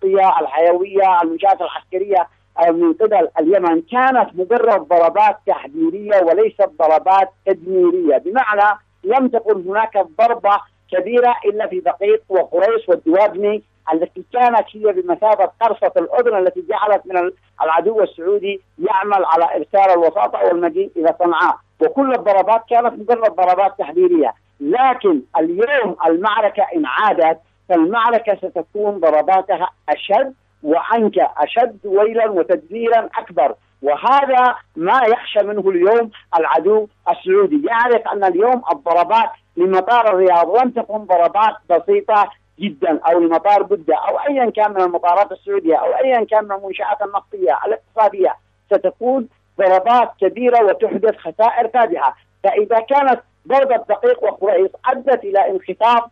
النفطية الحيوية المنشآت العسكرية من قبل اليمن كانت مجرد ضربات تحذيرية وليست ضربات تدميرية، بمعنى لم تكن هناك ضربة كبيرة إلا في دقيق وقريش والدواجني التي كانت هي بمثابة قرصة الأذن التي جعلت من العدو السعودي يعمل على إرسال الوساطة والمجيء إلى صنعاء، وكل الضربات كانت مجرد ضربات تحذيرية. لكن اليوم المعركة إن عادت فالمعركة ستكون ضرباتها أشد وعنك، أشد ويلا وتدميرا أكبر، وهذا ما يخشى منه اليوم العدو السعودي. يعرف أن اليوم الضربات لمطار الرياض لم تكن ضربات بسيطة جدا، أو لمطار جدة أو أيا كان من المطارات السعودية أو أيا كان من المنشآت النفطية الاقتصادية، ستكون ضربات كبيرة وتحدث خسائر فادحة. فإذا كانت ضربة دقيق وقريش أدت إلى انخفاض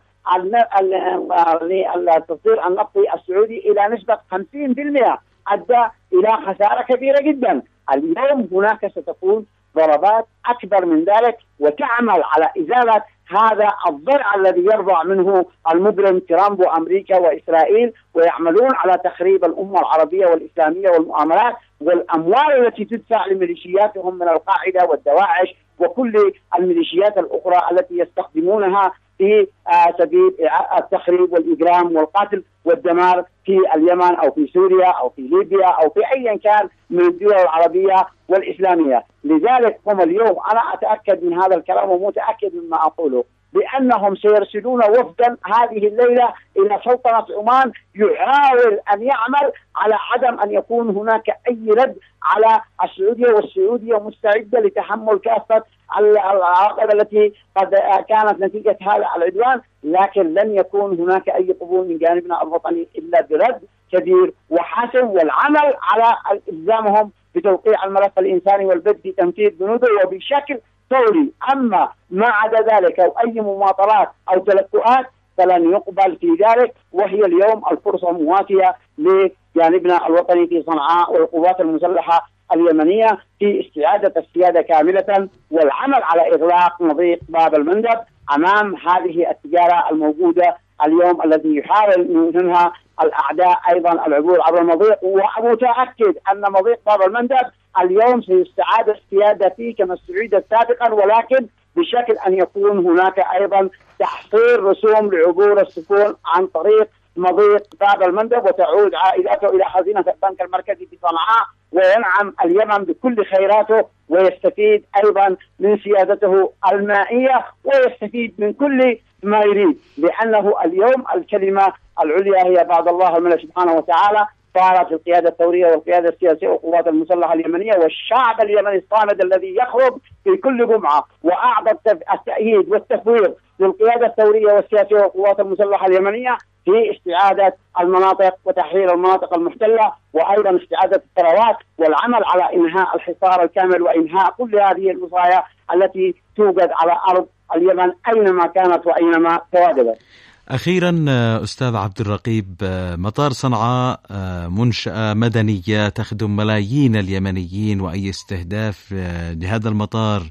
التصدير النفطي السعودي إلى نسبة 50%، أدى إلى خسارة كبيرة جدا. اليوم هناك ستكون ضربات أكبر من ذلك، وتعمل على إزالة هذا الضرع الذي يرضع منه المجرم ترامب وأمريكا وإسرائيل، ويعملون على تخريب الأمة العربية والإسلامية والمؤامرات والأموال التي تدفع لميليشياتهم من القاعدة والدواعش وكل الميليشيات الأخرى التي يستخدمونها في سبيل التخريب والإجرام والقتل والدمار في اليمن أو في سوريا أو في ليبيا أو في أي كان من الدول العربية والإسلامية. لذلك هم اليوم أنا أتأكد من هذا الكلام ومتأكد مما أقوله بأنهم سيرسلون وفدا هذه الليلة إلى سلطنة عمان يحاول أن يعمل على عدم أن يكون هناك أي رد على السعودية، والسعودية مستعدة لتحمل كافة العواقب التي قد كانت نتيجة هذا العدوان، لكن لن يكون هناك أي قبول من جانبنا الوطني إلا برد كبير وحاسم، والعمل على إلزامهم بتوقيع الملف الإنساني والبدء في تنفيذ بنوده وبشكل فوري. أما ما عدا ذلك أو أي مماطلات أو تلكؤات فلن يقبل في ذلك، وهي اليوم الفرصة مواتية لجانبنا الوطني في صنعاء والقوات المسلحة اليمنية في استعادة السيادة كاملة والعمل على إغلاق مضيق باب المندب أمام هذه التجارة الموجودة اليوم الذي يحاول منها الأعداء أيضا العبور عبر المضيق. ومتأكد أن مضيق باب المندب اليوم سيستعاد السيادة فيه كما استعيدت سابقا، ولكن بشكل أن يكون هناك أيضا تحصيل رسوم لعبور السفن عن طريق مضيق باب المندب، وتعود عائلاته إلى خزينة البنك المركزي في صنعاء، وينعم اليمن بكل خيراته ويستفيد أيضا من سيادته المائية ويستفيد من كل ما يريد، لأنه اليوم الكلمة العليا هي بعد الله الملك سبحانه وتعالى. صارت القيادة الثورية والقيادة السياسية والقوات المسلحة اليمنية والشعب اليمني الصامد الذي يخرج في كل جمعة وأعطى التأييد والتفويض للقيادة الثورية والسياسية والقوات المسلحة اليمنية في استعادة المناطق وتحرير المناطق المحتلة، وأيضا استعادة الثروات والعمل على إنهاء الحصار الكامل وإنهاء كل هذه الوصايا التي توجد على أرض اليمن أينما كانت وأينما تواجدت. أخيرا أستاذ عبد الرقيب، مطار صنعاء منشأة مدنية تخدم ملايين اليمنيين، وأي استهداف لهذا المطار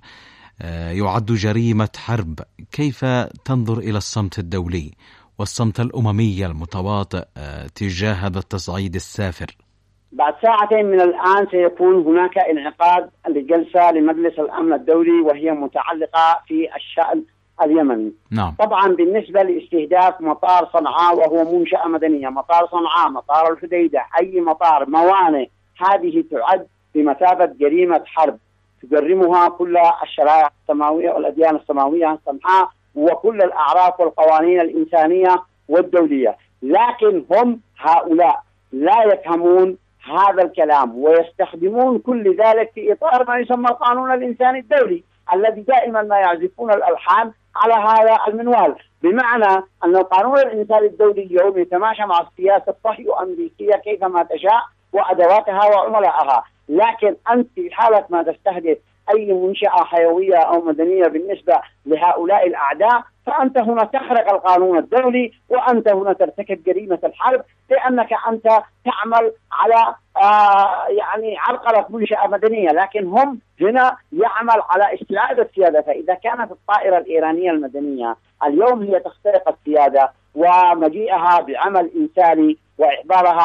يعد جريمة حرب. كيف تنظر إلى الصمت الدولي والصمت الأممي المتواطئ تجاه هذا التصعيد السافر؟ بعد ساعتين من الآن سيكون هناك انعقاد لجلسة لمجلس الأمن الدولي وهي متعلقة في الشأن اليمني. نعم. طبعا بالنسبة لاستهداف مطار صنعاء وهو منشأة مدنية، مطار صنعاء، مطار الحديدة، أي مطار، موانئ، هذه تعد بمثابة جريمة حرب تجرمها كل الشرائع السماوية والأديان السماوية السمحاء وكل الأعراف والقوانين الإنسانية والدولية. لكن هم هؤلاء لا يفهمون هذا الكلام ويستخدمون كل ذلك في إطار ما يسمى القانون الإنساني الدولي الذي دائما ما يعزفون الألحان على هذا المنوال، بمعنى أن القانون الإنساني الدولي اليوم يتماشى مع السياسة الصهيونية كيفما تشاء وأدواتها وعملائها، لكن أنت في حالة ما تستهدف أي منشأة حيوية أو مدنية بالنسبة لهؤلاء الأعداء فأنت هنا تخرق القانون الدولي وأنت هنا ترتكب جريمة الحرب، لأنك أنت تعمل على يعني عرقلة منشأة مدنية، لكن هم هنا يعمل على استعادة السيادة. فإذا كانت الطائرة الإيرانية المدنية اليوم هي تخترق السيادة ومجيئها بعمل إنساني وإحضارها